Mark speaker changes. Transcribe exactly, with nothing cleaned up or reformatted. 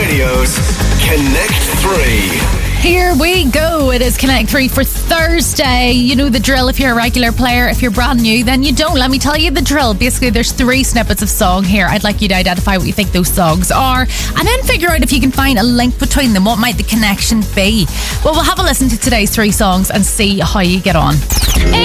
Speaker 1: Radio's Connect Three.
Speaker 2: Here we go. It is Connect three for Thursday. You know the drill. If you're a regular player, if you're brand new, then you don't. Let me tell you the drill. Basically, there's three snippets of song here. I'd like you to identify what you think those songs are and then figure out if you can find a link between them. What might the connection be? Well, we'll have a listen to today's three songs and see how you get on.